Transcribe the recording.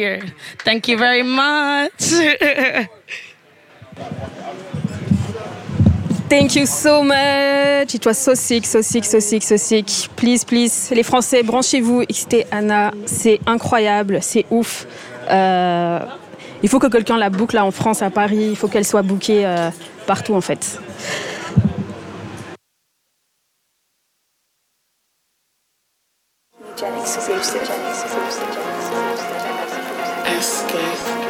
here. Thank you very much. Thank you so much. It was so sick, so sick, so sick, so sick. Please, please. Les Français, branchez-vous. Écoutez Anna, c'est incroyable, c'est ouf. Il faut que quelqu'un la boucle là en France, à Paris. Il faut qu'elle soit bookée partout en fait. Escape.